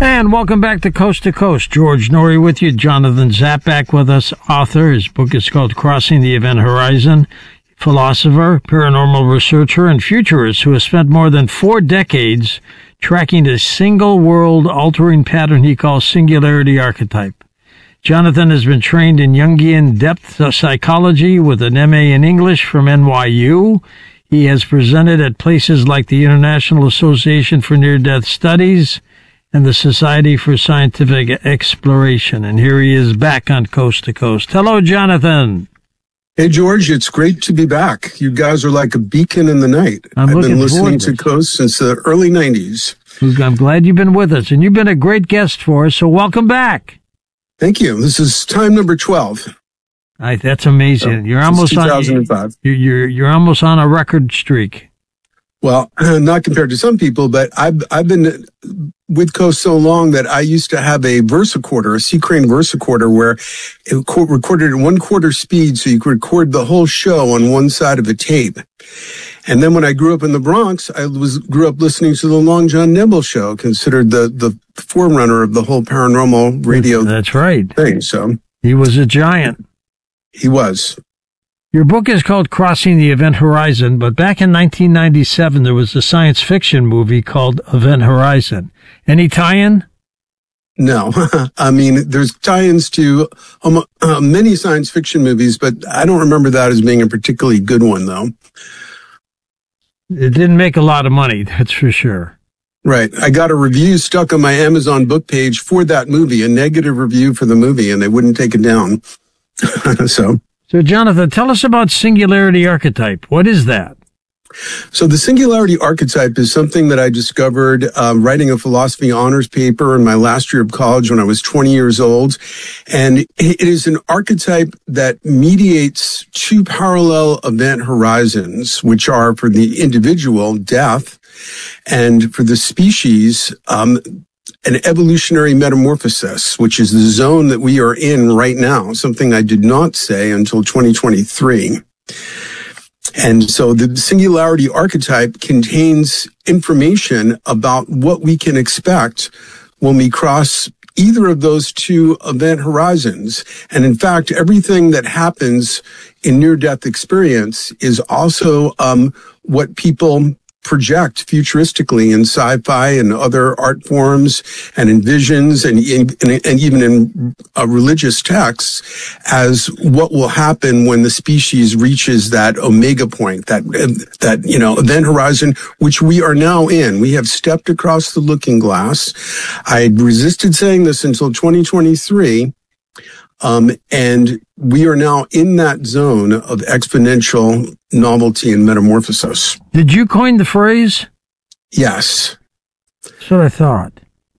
And welcome back to Coast. George Noory with you. Jonathan Zapp back with us, author. His book is called Crossing the Event Horizon. Philosopher, paranormal researcher, and futurist who has spent more than 4 decades tracking a single world-altering pattern he calls singularity archetype. Jonathan has been trained in Jungian depth psychology with an MA in English from NYU. He has presented at places like the International Association for Near-Death Studies and the Society for Scientific Exploration. And here he is back on Coast to Coast. Hello, Jonathan. Hey, George, it's great to be back. You guys are like a beacon in the night. I've been listening to Coast since the early 90s. I'm glad you've been with us, and you've been a great guest for us, so welcome back. Thank you. This is time number 12. That's amazing. So, you're almost 2005. You're almost on a record streak. Well, not compared to some people, but I've been with Coast so long that I used to have a VersaCorder, a C-Crane VersaCorder, where it recorded at 1/4 speed, so you could record the whole show on one side of a tape. And then when I grew up in the Bronx, I grew up listening to the Long John Nebel show, considered the forerunner of the whole paranormal radio. That's right. Thing. So he was a giant. He was. Your book is called Crossing the Event Horizon, but back in 1997, there was a science fiction movie called Event Horizon. Any tie-in? No. I mean, there's tie-ins to many science fiction movies, but I don't remember that as being a particularly good one, though. It didn't make a lot of money, that's for sure. Right. I got a review stuck on my Amazon book page for that movie, a negative review for the movie, and they wouldn't take it down. So, Jonathan, tell us about singularity archetype. What is that? So the singularity archetype is something that I discovered writing a philosophy honors paper in my last year of college when I was 20 years old. And it is an archetype that mediates 2 parallel event horizons, which are for the individual, death, and for the species, an evolutionary metamorphosis, which is the zone that we are in right now, something I did not say until 2023. And so the singularity archetype contains information about what we can expect when we cross either of those 2 event horizons. And in fact, everything that happens in near-death experience is also what people project futuristically in sci-fi and other art forms and in visions and even in religious texts as what will happen when the species reaches that omega point, that event horizon, which we are now in. We have stepped across the looking glass. I resisted saying this until 2023. And we are now in that zone of exponential novelty and metamorphosis. Did you coin the phrase? Yes. That's what I thought.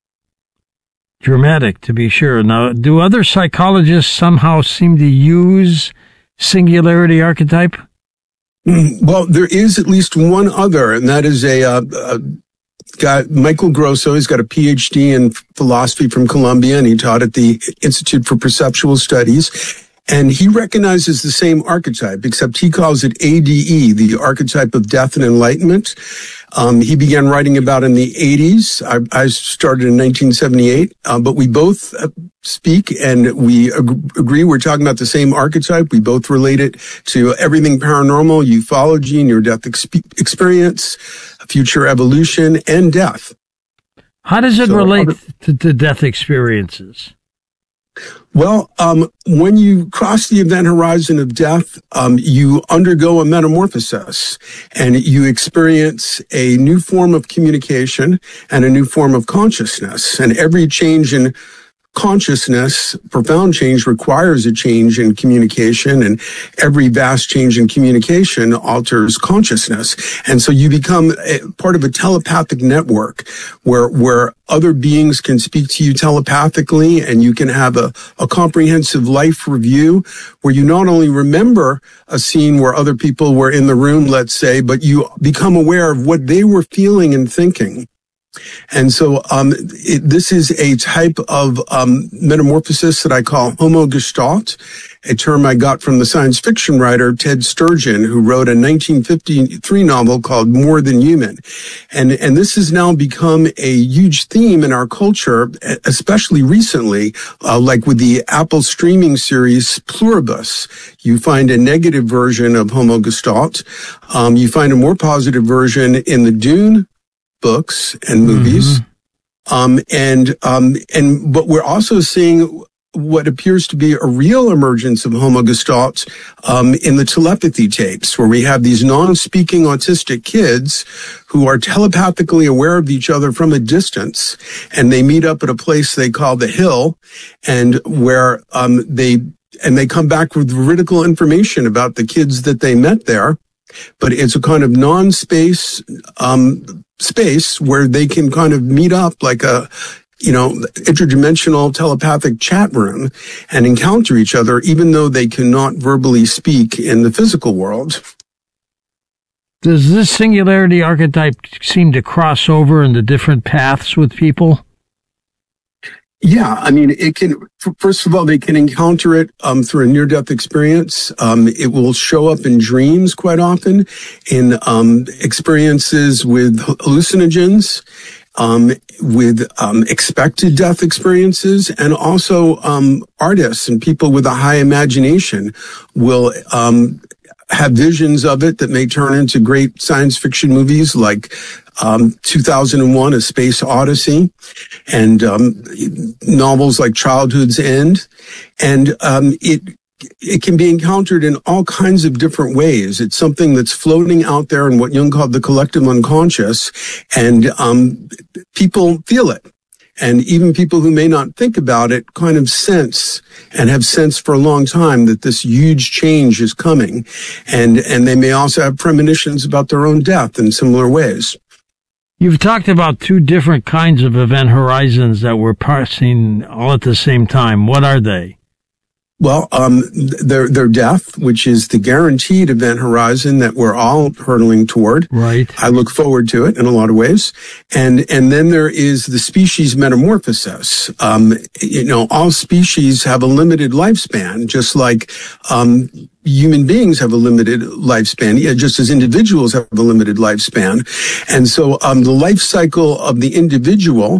Dramatic, to be sure. Now, do other psychologists somehow seem to use singularity archetype? Well, there is at least one other, and that is a guy, Michael Grosso. He's got a PhD in philosophy from Columbia, and he taught at the Institute for Perceptual Studies. And he recognizes the same archetype, except he calls it ADE, the archetype of death and enlightenment. He began writing about it in the 80s. I started in 1978, but we both speak and we agree we're talking about the same archetype. We both relate it to everything paranormal, ufology, near-death experience, future evolution, and death. How does it relate to death experiences? Well, when you cross the event horizon of death, you undergo a metamorphosis and you experience a new form of communication and a new form of consciousness. And every change in consciousness, profound change, requires a change in communication, and every vast change in communication alters consciousness. And so you become part of a telepathic network where other beings can speak to you telepathically, and you can have a comprehensive life review where you not only remember a scene where other people were in the room, let's say, but you become aware of what they were feeling and thinking. And so this is a type of metamorphosis that I call homogestalt, a term I got from the science fiction writer Ted Sturgeon, who wrote a 1953 novel called More Than Human. And this has now become a huge theme in our culture, especially recently, like with the Apple streaming series Pluribus. You find a negative version of homogestalt. You find a more positive version in the Dune books and movies. But we're also seeing what appears to be a real emergence of homogestalt in the telepathy tapes, where we have these non-speaking autistic kids who are telepathically aware of each other from a distance, and they meet up at a place they call the Hill, and where they come back with veridical information about the kids that they met there. But it's a kind of non-space space where they can kind of meet up like a, interdimensional telepathic chat room and encounter each other, even though they cannot verbally speak in the physical world. Does this singularity archetype seem to cross over into different paths with people? Yeah, I mean, it can, first of all, they can encounter it through a near-death experience. It will show up in dreams quite often, in experiences with hallucinogens, with expected death experiences, and also artists and people with a high imagination will have visions of it that may turn into great science fiction movies like 2001: A Space Odyssey, and novels like Childhood's End. And it can be encountered in all kinds of different ways. It's something that's floating out there in what Jung called the collective unconscious, and people feel it. And even people who may not think about it kind of sense and have sensed for a long time that this huge change is coming. And they may also have premonitions about their own death in similar ways. You've talked about two different kinds of event horizons that we're passing all at the same time. What are they? Well, they're death, which is the guaranteed event horizon that we're all hurtling toward. Right. I look forward to it in a lot of ways. And then there is the species metamorphosis. All species have a limited lifespan, just like, human beings have a limited lifespan, just as individuals have a limited lifespan. And so, the life cycle of the individual,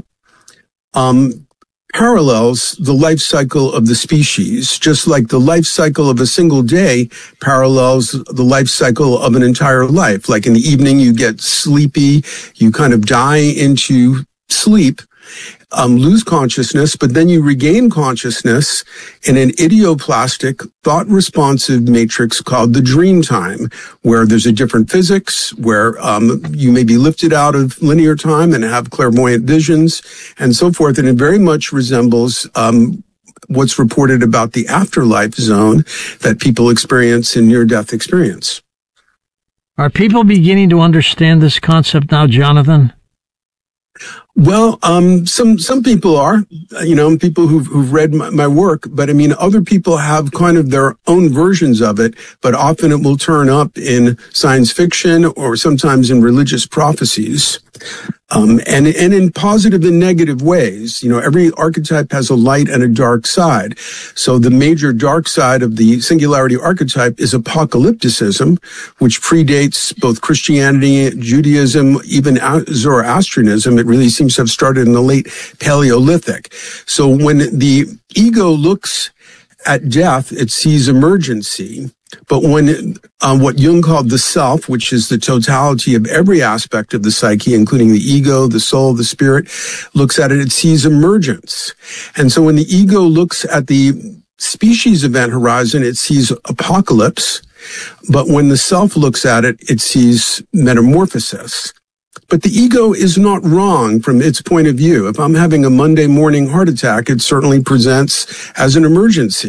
parallels the life cycle of the species, just like the life cycle of a single day parallels the life cycle of an entire life. Like in the evening, you get sleepy, you kind of die into sleep, lose consciousness, but then you regain consciousness in an idioplastic, thought-responsive matrix called the dream time, where there's a different physics, where you may be lifted out of linear time and have clairvoyant visions, and so forth. And it very much resembles what's reported about the afterlife zone that people experience in near-death experience. Are people beginning to understand this concept now, Jonathan? Well, some people are, people who've read my work, but I mean, other people have kind of their own versions of it, but often it will turn up in science fiction or sometimes in religious prophecies. And in positive and negative ways. Every archetype has a light and a dark side. So the major dark side of the singularity archetype is apocalypticism, which predates both Christianity, Judaism, even Zoroastrianism. It really seems to have started in the late Paleolithic. So when the ego looks at death, it sees emergency. But when what Jung called the self, which is the totality of every aspect of the psyche, including the ego, the soul, the spirit, looks at it, it sees emergence. And so when the ego looks at the species event horizon, it sees apocalypse. But when the self looks at it, it sees metamorphosis. But the ego is not wrong from its point of view. If I'm having a Monday morning heart attack, it certainly presents as an emergency.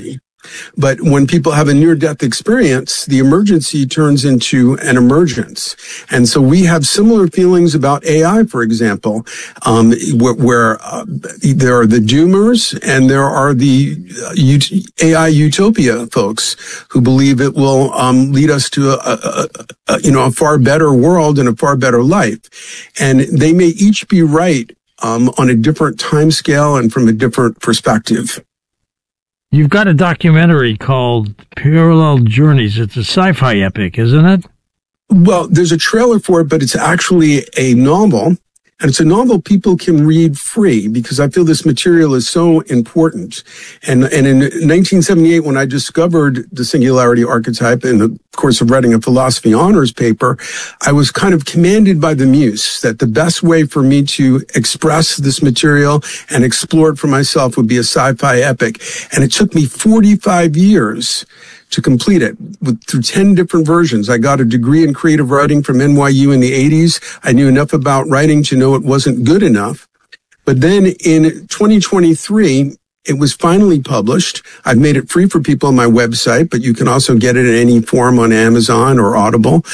But when people have a near-death experience, the emergency turns into an emergence. And so we have similar feelings about AI, for example, where there are the doomers and there are the AI utopia folks who believe it will lead us to a far better world and a far better life. And they may each be right on a different time scale and from a different perspective. You've got a documentary called Parallel Journeys. It's a sci-fi epic, isn't it? Well, there's a trailer for it, but it's actually a novel. And it's a novel people can read free because I feel this material is so important. And in 1978, when I discovered the singularity archetype in the course of writing a philosophy honors paper, I was kind of commanded by the muse that the best way for me to express this material and explore it for myself would be a sci-fi epic. And it took me 45 years to complete it through 10 different versions. I got a degree in creative writing from NYU in the 80s. I knew enough about writing to know it wasn't good enough. But then in 2023, it was finally published. I've made it free for people on my website, but you can also get it in any form on Amazon or Audible.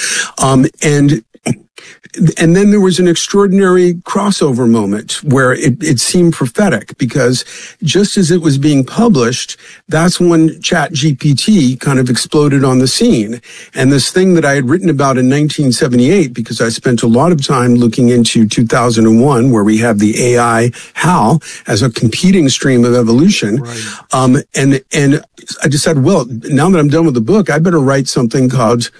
And then there was an extraordinary crossover moment where it seemed prophetic because just as it was being published, that's when ChatGPT kind of exploded on the scene. And this thing that I had written about in 1978, because I spent a lot of time looking into 2001, where we have the AI HAL as a competing stream of evolution. Right. And I decided, well, now that I'm done with the book, I better write something called,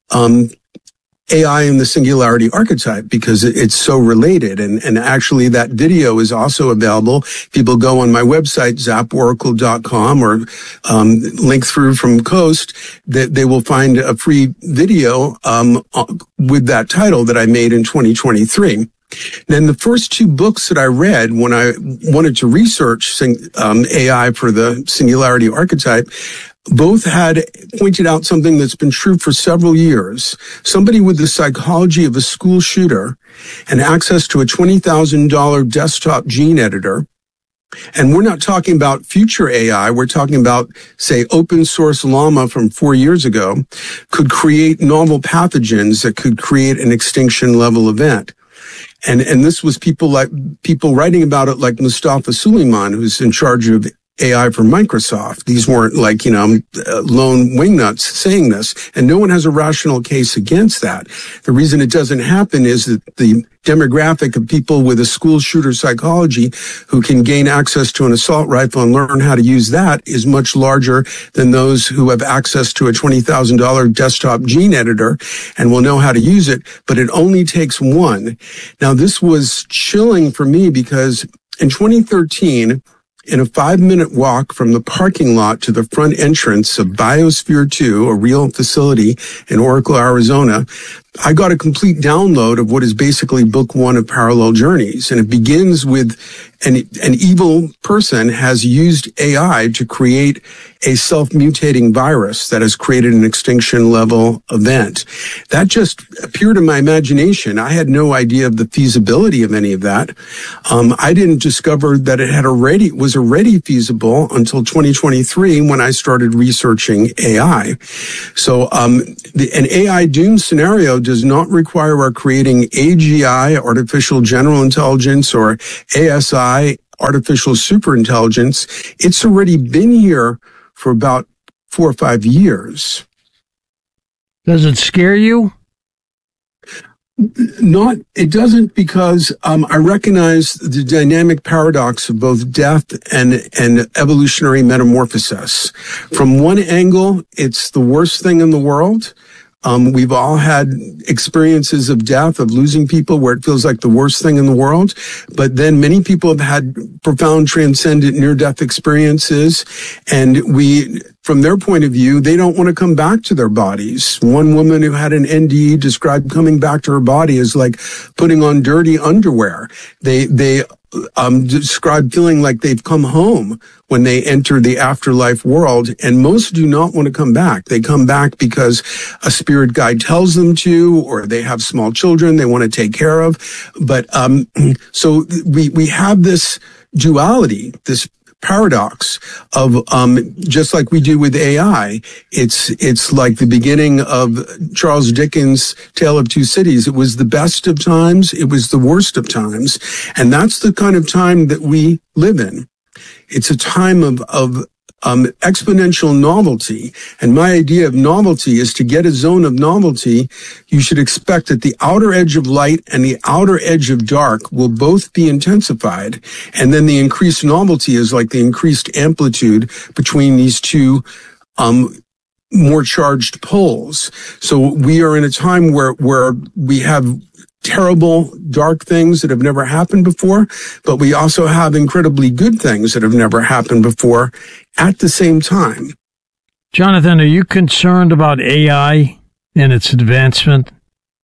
AI and the Singularity Archetype because it's so related. And actually that video is also available. People go on my website, zaporacle.com or link through from Coast, that they will find a free video with that title that I made in 2023. Then the first two books that I read when I wanted to research AI for the Singularity Archetype both had pointed out something that's been true for several years. Somebody with the psychology of a school shooter and access to a $20,000 desktop gene editor. And we're not talking about future AI. We're talking about, say, open source Llama from 4 years ago could create novel pathogens that could create an extinction level event. And this was people writing about it like Mustafa Suleyman, who's in charge of AI for Microsoft. These weren't like, lone wingnuts saying this, and no one has a rational case against that. The reason it doesn't happen is that the demographic of people with a school shooter psychology who can gain access to an assault rifle and learn how to use that is much larger than those who have access to a $20,000 desktop gene editor and will know how to use it, but it only takes one. Now, this was chilling for me because in 2013, in a 5-minute walk from the parking lot to the front entrance of Biosphere 2, a real facility in Oracle, Arizona, I got a complete download of what is basically book one of Parallel Journeys. And it begins with an evil person has used AI to create a self-mutating virus that has created an extinction level event. That just appeared in my imagination. I had no idea of the feasibility of any of that. I didn't discover that it was already feasible until 2023 when I started researching AI. So, an AI doom scenario does not require our creating AGI, artificial general intelligence, or ASI, artificial superintelligence. It's already been here for about 4 or 5 years. Does it scare you? It doesn't, because I recognize the dynamic paradox of both death and evolutionary metamorphosis. From one angle, it's the worst thing in the world. We've all had experiences of death, of losing people, where it feels like the worst thing in the world. But then many people have had profound transcendent near-death experiences. And from their point of view, they don't want to come back to their bodies. One woman who had an NDE described coming back to her body as like putting on dirty underwear. They describe feeling like they've come home when they enter the afterlife world, and most do not want to come back. They come back because a spirit guide tells them to, or they have small children they want to take care of. But so we have this duality, this paradox of, just like we do with AI, it's like the beginning of Charles Dickens' Tale of Two Cities. It was the best of times. It was the worst of times. And that's the kind of time that we live in. It's a time of exponential novelty. And my idea of novelty is to get a zone of novelty. You should expect that the outer edge of light and the outer edge of dark will both be intensified. And then the increased novelty is like the increased amplitude between these two, more charged poles. So we are in a time where we have terrible, dark things that have never happened before, but we also have incredibly good things that have never happened before at the same time. Jonathan, are you concerned about AI and its advancement?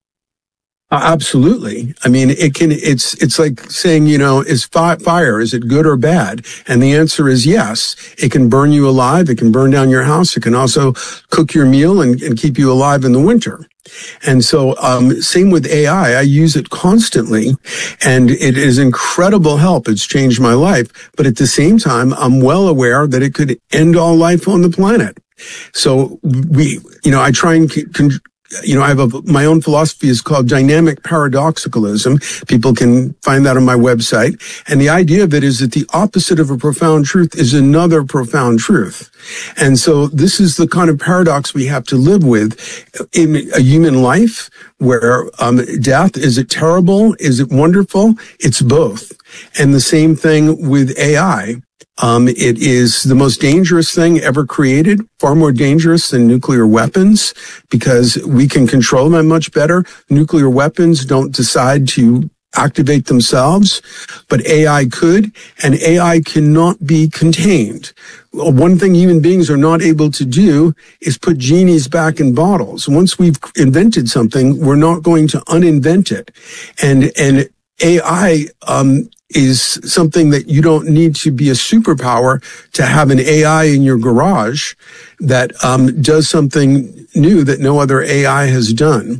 Absolutely. I mean, it's like saying, is fire, is it good or bad? And the answer is yes. It can burn you alive. It can burn down your house. It can also cook your meal and keep you alive in the winter. And so, same with AI. I use it constantly, and it is incredible help. It's changed my life. But at the same time, I'm well aware that it could end all life on the planet. So I try and I have my own philosophy is called dynamic paradoxicalism. People can find that on my website. And the idea of it is that the opposite of a profound truth is another profound truth. And so this is the kind of paradox we have to live with in a human life where, death, is it terrible? Is it wonderful? It's both. And the same thing with AI. It is the most dangerous thing ever created, far more dangerous than nuclear weapons, because we can control them much better. Nuclear weapons don't decide to activate themselves, but AI could, and AI cannot be contained. One thing human beings are not able to do is put genies back in bottles. Once we've invented something, we're not going to uninvent it. And AI, is something that you don't need to be a superpower to have an AI in your garage that does something new that no other AI has done.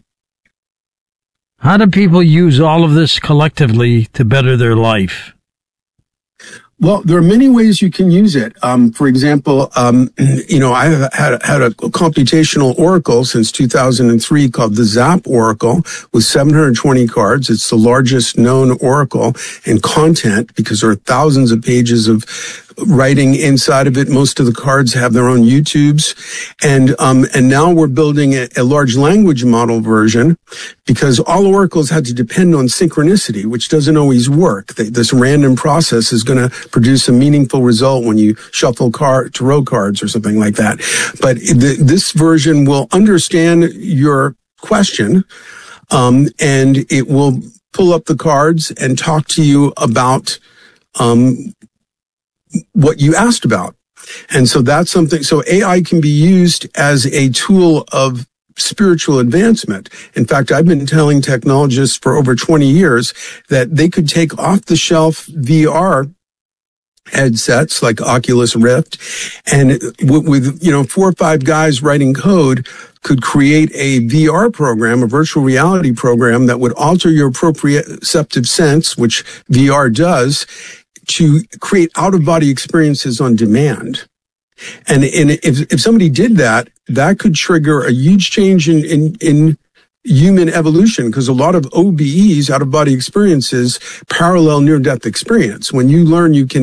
How do people use all of this collectively to better their life? Well, there are many ways you can use it. For example, I've had a computational oracle since 2003 called the Zap Oracle with 720 cards. It's the largest known oracle in content because there are thousands of pages of writing inside of it. Most of the cards have their own YouTubes. And now we're building a large language model version because all oracles had to depend on synchronicity, which doesn't always work. This random process is going to produce a meaningful result when you shuffle tarot cards or something like that. But this version will understand your question, and it will pull up the cards and talk to you about, what you asked about. And so that's something, so AI can be used as a tool of spiritual advancement. In fact, I've been telling technologists for over 20 years that they could take off-the-shelf VR headsets like Oculus Rift, and with 4 or 5 guys writing code could create a VR program, a virtual reality program that would alter your proprioceptive sense, which VR does, to create out-of-body experiences on demand. And if somebody did that, that could trigger a huge change in human evolution, because a lot of OBEs, out-of-body experiences, parallel near-death experience. When you learn you can